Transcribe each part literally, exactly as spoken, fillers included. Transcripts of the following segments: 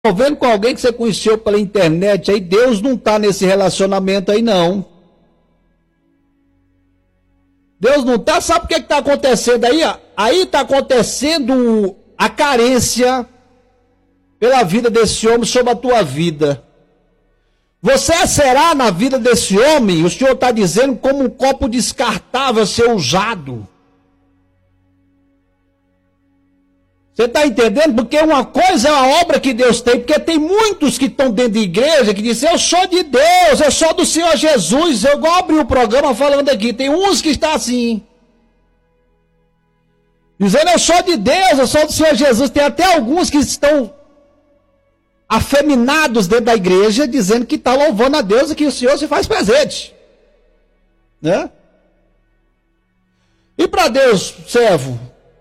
envolvendo com alguém que você conheceu pela internet, aí Deus não está nesse relacionamento aí não. Deus não está, sabe o que está acontecendo aí? Aí está acontecendo a carência pela vida desse homem sobre a tua vida. Você será na vida desse homem, o Senhor está dizendo, como um copo descartável a ser usado. Você está entendendo? Porque uma coisa é a obra que Deus tem, porque tem muitos que estão dentro da igreja que dizem, eu sou de Deus, eu sou do Senhor Jesus. Eu vou abrir o programa falando aqui, tem uns que estão assim, dizendo, eu sou de Deus, eu sou do Senhor Jesus. Tem até alguns que estão afeminados dentro da igreja, dizendo que está louvando a Deus e que o Senhor se faz presente, né? E para Deus, servo,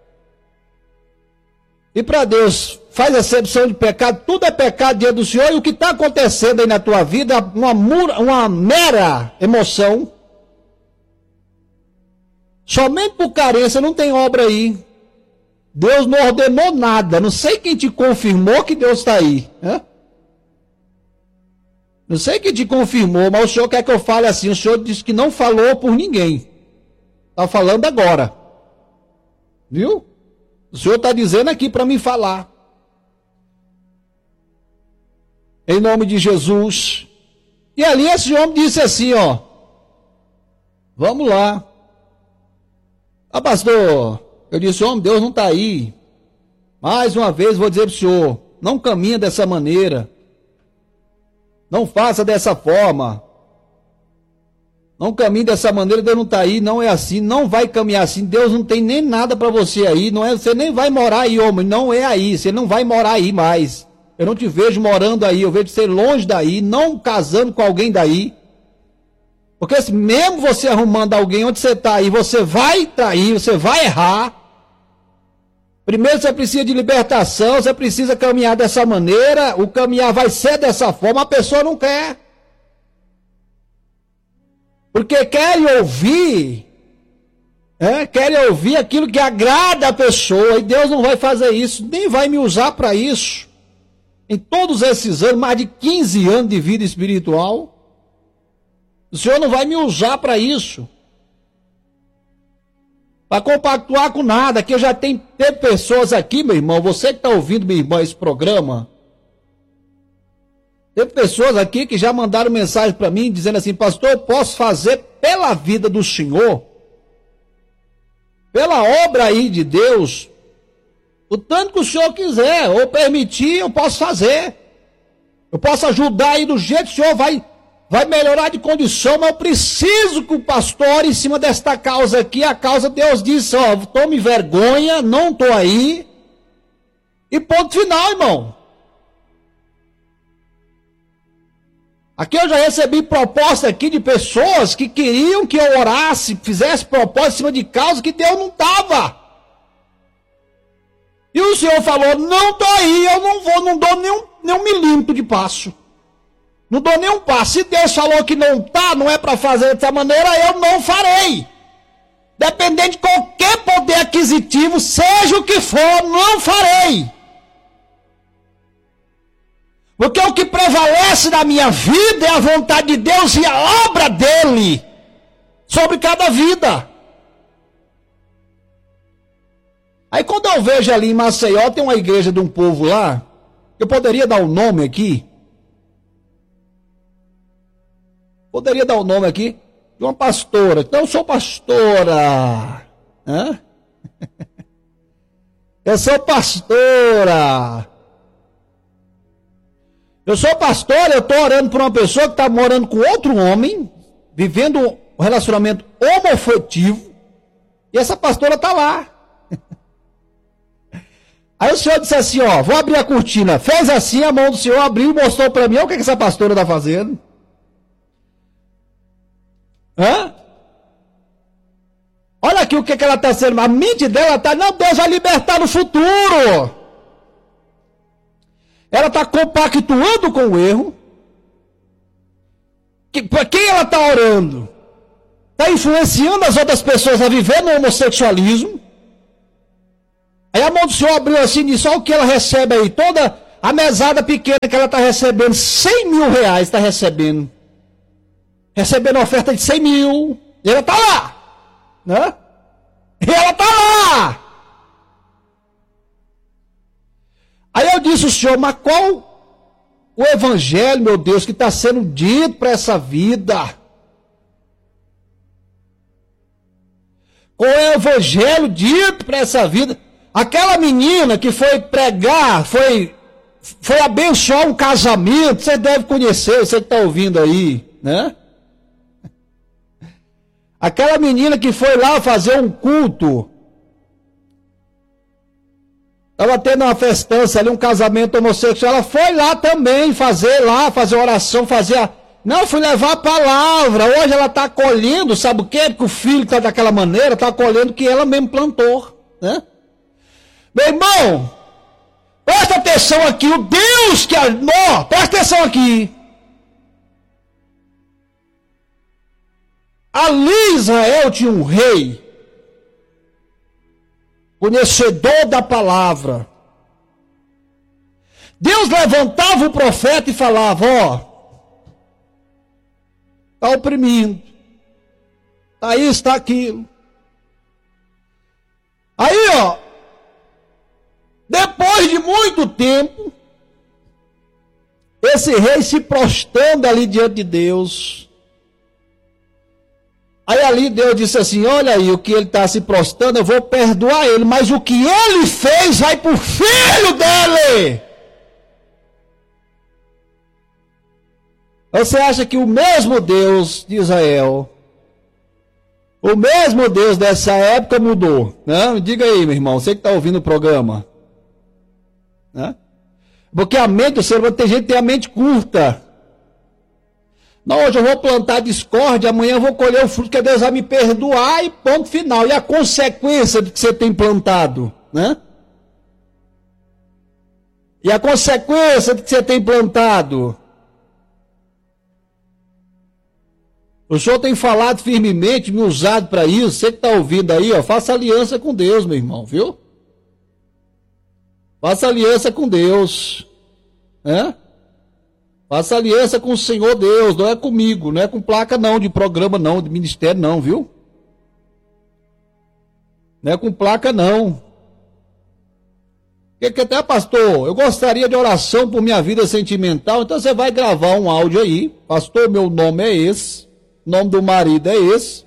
e para Deus, faz acepção de pecado, tudo é pecado diante do Senhor, e o que está acontecendo aí na tua vida, uma, uma mera emoção, somente por carência, não tem obra aí. Deus não ordenou nada, não sei quem te confirmou que Deus está aí, né? Não sei quem te confirmou, mas o Senhor quer que eu fale assim, o Senhor disse que não falou por ninguém, está falando agora, viu? O Senhor está dizendo aqui para mim falar, em nome de Jesus. E ali esse homem disse assim, ó, vamos lá, ah pastor, eu disse, homem, Deus não está aí. Mais uma vez vou dizer para o senhor, não caminha dessa maneira. Não faça dessa forma. Não caminhe dessa maneira, Deus não está aí, não é assim, não vai caminhar assim. Deus não tem nem nada para você aí, não é, você nem vai morar aí, homem, não é aí, você não vai morar aí mais. Eu não te vejo morando aí, eu vejo você longe daí, não casando com alguém daí. Porque se mesmo você arrumando alguém onde você está aí, você vai trair, você vai errar. Primeiro você precisa de libertação, você precisa caminhar dessa maneira, o caminhar vai ser dessa forma, a pessoa não quer. Porque querem ouvir, é, querem ouvir aquilo que agrada a pessoa, e Deus não vai fazer isso, nem vai me usar para isso. Em todos esses anos, mais de quinze anos de vida espiritual, o Senhor não vai me usar para isso. Para compactuar com nada, que eu já tenho pessoas aqui, meu irmão, você que está ouvindo, meu irmão, esse programa, teve pessoas aqui que já mandaram mensagem para mim, dizendo assim, pastor, eu posso fazer pela vida do Senhor, pela obra aí de Deus, o tanto que o Senhor quiser, ou permitir, eu posso fazer, eu posso ajudar aí do jeito que o Senhor vai vai melhorar de condição, mas eu preciso que o pastor, em cima desta causa aqui, a causa Deus disse, ó, tome vergonha, não estou aí, e ponto final, irmão. Aqui eu já recebi proposta aqui de pessoas que queriam que eu orasse, fizesse proposta em cima de causa que Deus não estava. E o Senhor falou, não estou aí, eu não vou, não dou nenhum, nenhum milímetro de passo. Não dou nenhum passo. Se Deus falou que não está, não é para fazer dessa maneira, eu não farei. Dependendo de qualquer poder aquisitivo, seja o que for, não farei. Porque o que prevalece na minha vida é a vontade de Deus e a obra dele sobre cada vida. Aí quando eu vejo ali em Maceió, tem uma igreja de um povo lá, eu poderia dar o um nome aqui, Poderia dar o nome aqui de uma pastora. Então, eu sou pastora. Hã? Eu sou pastora. Eu sou pastora, eu estou orando por uma pessoa que está morando com outro homem, vivendo um relacionamento homoafetivo, e essa pastora está lá. Aí o senhor disse assim, ó, vou abrir a cortina. Fez assim, a mão do senhor abriu e mostrou para mim, olha o que, que essa pastora está fazendo. Hã? Olha aqui o que, que ela está sendo. A mente dela está, não, Deus vai libertar no futuro. Ela está compactuando com o erro. Que, para quem ela está orando? Está influenciando as outras pessoas a viver no homossexualismo. Aí a mão do senhor abriu assim e disse, olha o que ela recebe aí. Toda a mesada pequena que ela está recebendo, cem mil reais está recebendo. Recebendo oferta de cem mil. E ela está lá. Né? E ela está lá. Aí eu disse ao senhor, mas qual o evangelho, meu Deus, que está sendo dito para essa vida? Qual é o evangelho dito para essa vida? Aquela menina que foi pregar, foi, foi abençoar um casamento, você deve conhecer, você que está ouvindo aí, né? Aquela menina que foi lá fazer um culto, estava tendo uma festança ali, um casamento homossexual, ela foi lá também fazer lá, fazer oração, fazer a... Não, fui levar a palavra, hoje ela está colhendo, sabe o quê? Porque o filho está daquela maneira, está colhendo o que ela mesmo plantou, né? Meu irmão, presta atenção aqui, o Deus que amou, presta atenção aqui. Ali Israel tinha um rei, conhecedor da palavra. Deus levantava o profeta e falava, ó, está oprimindo, está isso, está aquilo. Aí, ó, depois de muito tempo, esse rei se prostrando ali diante de Deus. Aí ali Deus disse assim, olha aí, o que ele está se prostrando, eu vou perdoar ele, mas o que ele fez vai para o filho dele. Você acha que o mesmo Deus de Israel, o mesmo Deus dessa época mudou? Né? Me diga aí, meu irmão, você que está ouvindo o programa. Né? Porque a mente do ser humano, tem gente que tem a mente curta. Não, hoje eu vou plantar discórdia, amanhã eu vou colher o fruto que Deus vai me perdoar e ponto final. E a consequência do que você tem plantado, né? E a consequência do que você tem plantado. O Senhor tem falado firmemente, me usado para isso. Você que está ouvindo aí, ó, faça aliança com Deus, meu irmão, viu? Faça aliança com Deus, né? Faça aliança com o Senhor Deus, não é comigo, não é com placa não, de programa não, de ministério não, viu? Não é com placa não. Porque até, pastor, eu gostaria de oração por minha vida sentimental, então você vai gravar um áudio aí, pastor, meu nome é esse, o nome do marido é esse.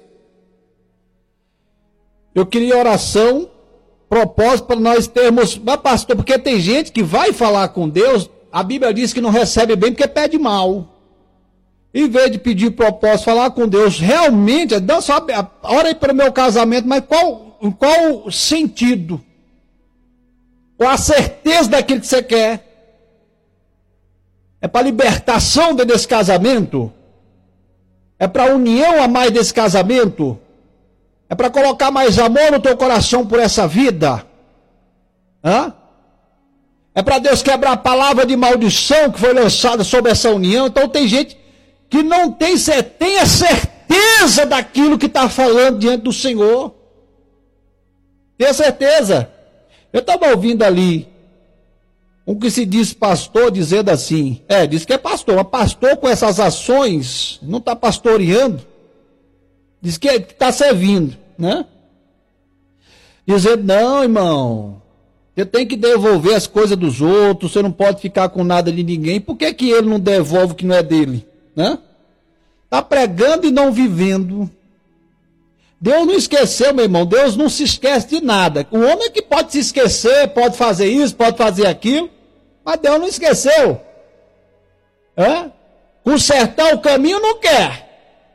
Eu queria oração, propósito para nós termos, mas pastor, porque tem gente que vai falar com Deus, a Bíblia diz que não recebe bem porque pede mal. Em vez de pedir propósito, falar com Deus, realmente, não só, ora aí para o meu casamento, mas qual, qual sentido? Qual a certeza daquilo que você quer? É para libertação desse casamento? É para união a mais desse casamento? É para colocar mais amor no teu coração por essa vida? Hã? É para Deus quebrar a palavra de maldição que foi lançada sobre essa união. Então tem gente que não tem, tem a certeza daquilo que está falando diante do Senhor. Tem a certeza. Eu estava ouvindo ali um que se diz pastor dizendo assim, é, diz que é pastor, mas pastor com essas ações não está pastoreando, diz que está servindo, né? Dizendo, não, irmão, você tem que devolver as coisas dos outros, você não pode ficar com nada de ninguém. Por que que ele não devolve o que não é dele? Né? Está pregando e não vivendo. Deus não esqueceu, meu irmão. Deus não se esquece de nada. O homem é que pode se esquecer, pode fazer isso, pode fazer aquilo, mas Deus não esqueceu. É? Consertar o caminho não quer.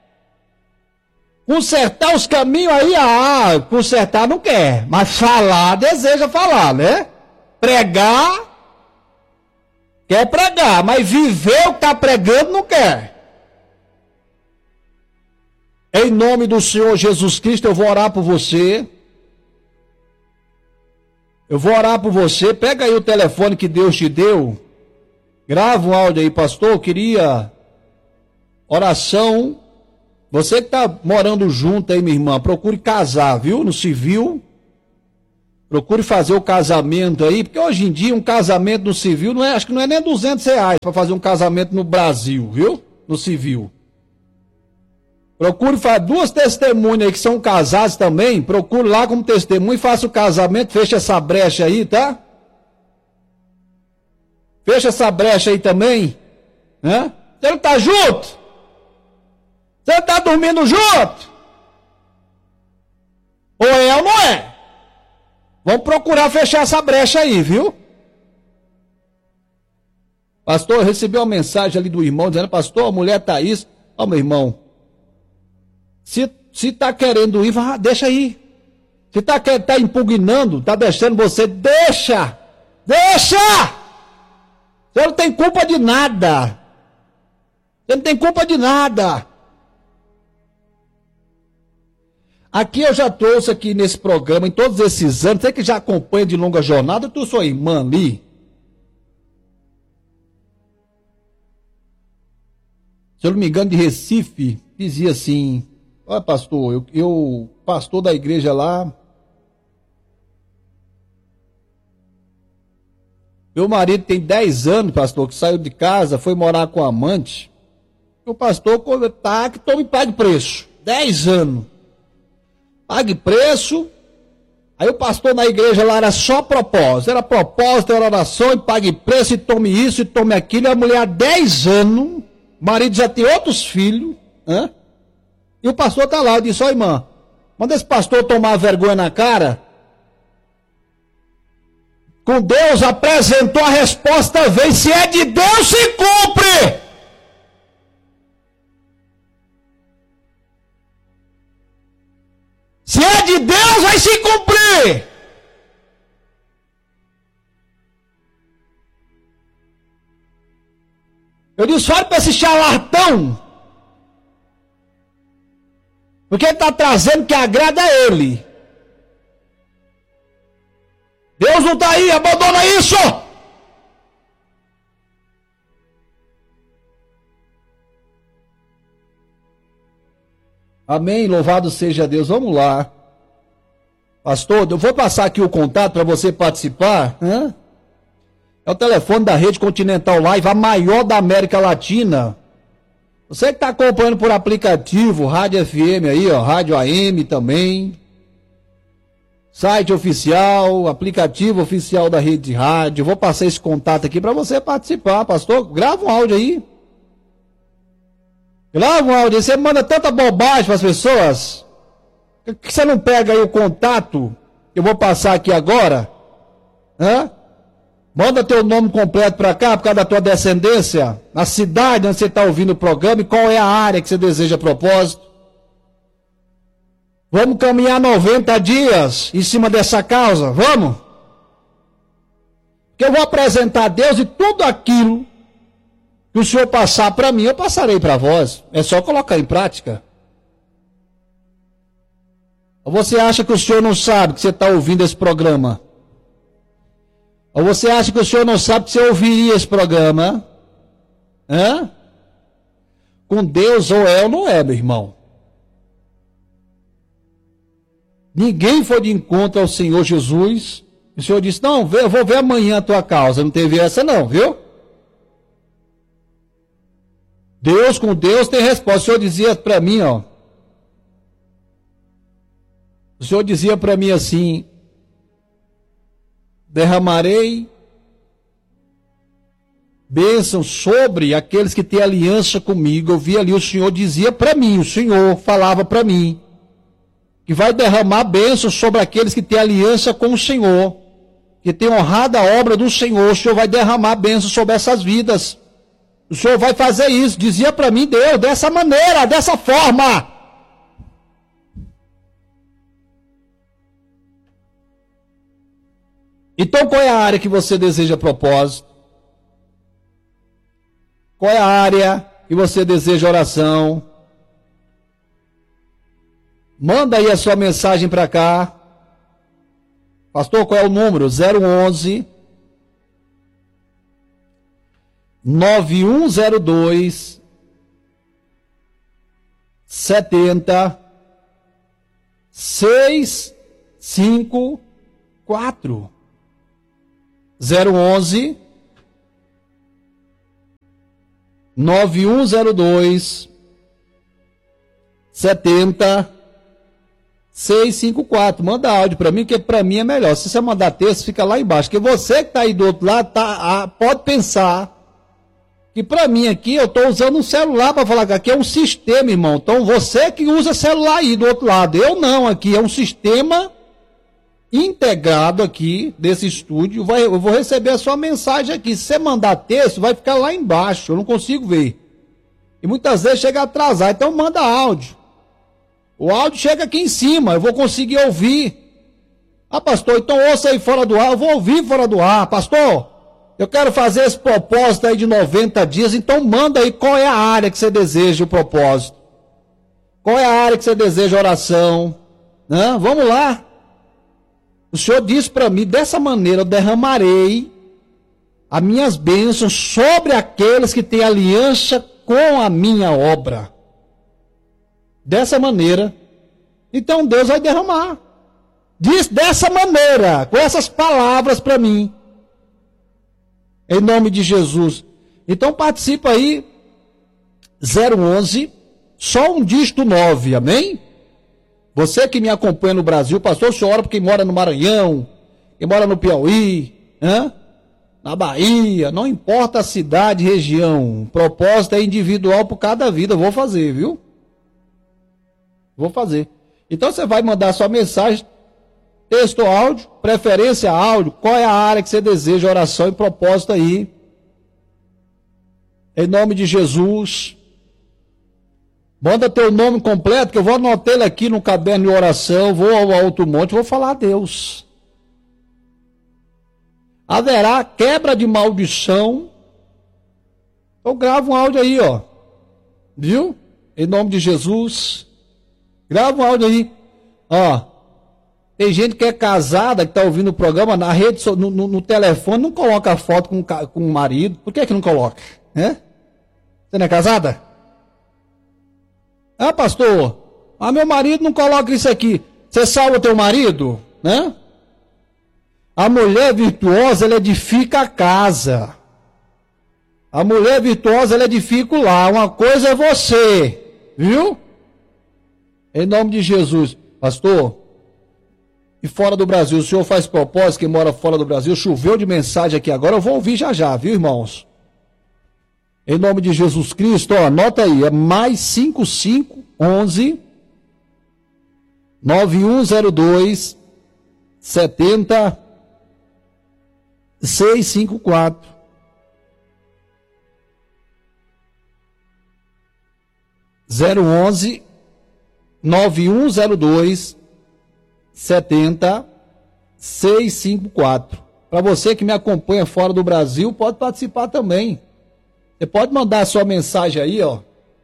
Consertar os caminhos aí, ah, consertar não quer, mas falar, deseja falar, né? Pregar, quer pregar, mas viver o que está pregando não quer. Em nome do Senhor Jesus Cristo, eu vou orar por você. Eu vou orar por você. Pega aí o telefone que Deus te deu. Grava um áudio aí, pastor. Eu queria oração. Você que está morando junto aí, minha irmã, procure casar, viu? No civil. Procure fazer o casamento aí, porque hoje em dia um casamento no civil, não é, acho que não é nem duzentos reais para fazer um casamento no Brasil, viu? No civil. Procure fazer duas testemunhas aí que são casadas também, procure lá como testemunha e faça o casamento, fecha essa brecha aí, tá? Fecha essa brecha aí também, né? Você não tá junto? Você não tá dormindo junto? Ou é ou não é? Vamos procurar fechar essa brecha aí, viu? Pastor, eu recebi uma mensagem ali do irmão dizendo, pastor, a mulher tá isso. Ó, meu irmão, se, se tá querendo ir, vá, deixa aí. Se tá, tá impugnando, tá deixando você, deixa! Deixa! Você não tem culpa de nada. Você não tem culpa de nada. Aqui eu já trouxe aqui nesse programa, em todos esses anos, você que já acompanha de longa jornada, tu sua irmã ali. Se eu não me engano, de Recife, dizia assim, olha pastor, eu, eu pastor da igreja lá, meu marido tem dez anos, pastor, que saiu de casa, foi morar com a amante, o pastor tá, que tome pague preço, dez anos. Pague preço. Aí o pastor na igreja lá era só propósito. Era propósito, era oração, e pague preço, e tome isso, e tome aquilo. E a mulher há dez anos, o marido já tem outros filhos, né? E o pastor está lá, eu disse, ó irmã, manda esse pastor tomar vergonha na cara. Com Deus apresentou a resposta, vem, se é de Deus, se cumpre. Se é de Deus, vai se cumprir. Eu disse, olha para esse charlatão. Porque ele está trazendo que agrada a ele. Deus não está aí, abandona isso. Amém, louvado seja Deus. Vamos lá. Pastor, eu vou passar aqui o contato para você participar. Hã? É o telefone da Rede Continental Live, a maior da América Latina. Você que está acompanhando por aplicativo, Rádio F M aí, ó, Rádio A M também. Site oficial, aplicativo oficial da Rede Rádio. Vou passar esse contato aqui para você participar, pastor. Grava um áudio aí. Grava um áudio, você manda tanta bobagem para as pessoas, que você não pega aí o contato, que eu vou passar aqui agora, hã? Manda teu nome completo para cá, por causa da tua descendência, na cidade onde você está ouvindo o programa, e qual é a área que você deseja a propósito. Vamos caminhar noventa dias em cima dessa causa, vamos? Porque eu vou apresentar a Deus e tudo aquilo que o Senhor passar para mim, eu passarei para vós. É só colocar em prática. Ou você acha que o Senhor não sabe que você está ouvindo esse programa? Ou você acha que o Senhor não sabe que você ouviria esse programa? Hã? Com Deus ou é ou não é, meu irmão? Ninguém foi de encontro ao Senhor Jesus. O Senhor disse, não, eu vou ver amanhã a tua causa. Não teve essa não, viu? Deus com Deus tem resposta. O Senhor dizia para mim, ó. O Senhor dizia para mim assim, derramarei bênção sobre aqueles que têm aliança comigo. Eu vi ali, o Senhor dizia para mim, o Senhor falava para mim, que vai derramar bênção sobre aqueles que têm aliança com o Senhor, que têm honrado a obra do Senhor. O Senhor vai derramar bênção sobre essas vidas. O Senhor vai fazer isso, dizia para mim Deus, dessa maneira, dessa forma. Então qual é a área que você deseja propósito? Qual é a área que você deseja oração? Manda aí a sua mensagem para cá. Pastor, qual é o número? zero onze nove um zero dois setenta seis cinco quatro. zero onze nove um zero dois setenta seis cinco quatro. Manda áudio para mim, que para mim é melhor. Se você mandar texto, fica lá embaixo. Porque você que está aí do outro lado tá, ah, pode pensar que para mim aqui eu estou usando um celular para falar que aqui é um sistema, irmão. Então você que usa celular aí do outro lado. Eu não, aqui é um sistema integrado aqui desse estúdio. Vai, eu vou receber a sua mensagem aqui. Se você mandar texto, vai ficar lá embaixo. Eu não consigo ver. E muitas vezes chega atrasado. Então manda áudio. O áudio chega aqui em cima. Eu vou conseguir ouvir. Ah, pastor, então ouça aí fora do ar. Eu vou ouvir fora do ar. Pastor, eu quero fazer esse propósito aí de noventa dias. Então manda aí qual é a área que você deseja o propósito. Qual é a área que você deseja a oração. Né? Vamos lá. O Senhor disse para mim, dessa maneira eu derramarei as minhas bênçãos sobre aqueles que têm aliança com a minha obra. Dessa maneira, então Deus vai derramar. Diz dessa maneira, com essas palavras para mim. Em nome de Jesus. Então participa aí, zero onze, só um dígito nove, amém? Você que me acompanha no Brasil, pastor, o senhor ora para quem mora no Maranhão, quem mora no Piauí, né? Na Bahia, não importa a cidade, região, o propósito é individual por cada vida, eu vou fazer, viu? Vou fazer. Então você vai mandar sua mensagem, texto ou áudio, preferência áudio, qual é a área que você deseja oração e propósito aí. Em nome de Jesus. Manda teu nome completo, que eu vou anotar ele aqui no caderno de oração, vou ao alto monte, vou falar a Deus. Haverá quebra de maldição. Eu gravo um áudio aí, ó. Viu? Em nome de Jesus. Grava um áudio aí. Ó. Tem gente que é casada, que está ouvindo o programa, na rede, no, no, no telefone, não coloca a foto com, com o marido. Por que que não coloca? É? Você não é casada? Ah, pastor, ah, meu marido não coloca isso aqui. Você salva teu marido, né? A mulher virtuosa, ela edifica a casa. A mulher virtuosa, ela edifica o lar. Uma coisa é você, viu? Em nome de Jesus. Pastor, e fora do Brasil, o senhor faz propósito, quem mora fora do Brasil, choveu de mensagem aqui agora, eu vou ouvir já já, viu, irmãos? Em nome de Jesus Cristo, ó, anota aí, é mais cinco cinco onze nove um zero dois setenta seis cinco quatro. zero onze nove um zero dois setenta seis cinco quatro. Para você que me acompanha fora do Brasil, pode participar também. Você pode mandar a sua mensagem aí, ó.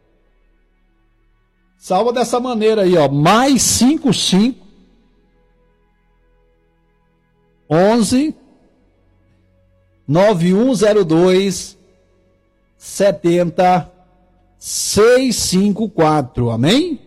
Salva dessa maneira aí, ó. Mais cinco cinco onze nove um zero dois setenta seis cinco quatro. Amém?